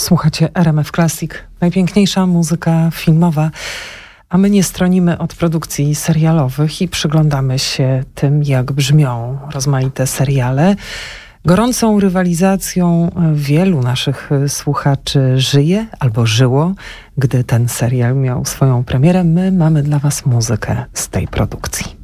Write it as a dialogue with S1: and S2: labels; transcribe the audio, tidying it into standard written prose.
S1: Słuchacie RMF Classic, najpiękniejsza muzyka filmowa, a my nie stronimy od produkcji serialowych i przyglądamy się tym, jak brzmią rozmaite seriale. Gorącą rywalizacją wielu naszych słuchaczy żyje albo żyło, gdy ten serial miał swoją premierę. My mamy dla Was muzykę z tej produkcji.